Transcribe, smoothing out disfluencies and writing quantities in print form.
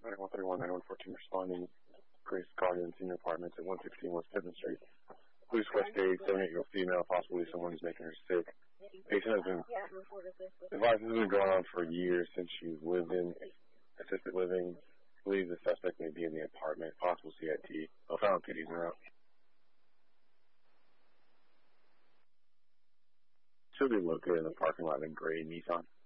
9131-9114 responding. Grace Guardian Senior Apartments at 116 West 7th Street. Police Quest Aid, 78-year-old female, possibly someone who's making her sick. Patient has been, advice has been going on for years since she's lived in assisted living. Believes the suspect may be in the apartment, possible CIT. Found PDs are out. Should be located in the parking lot in gray Nissan.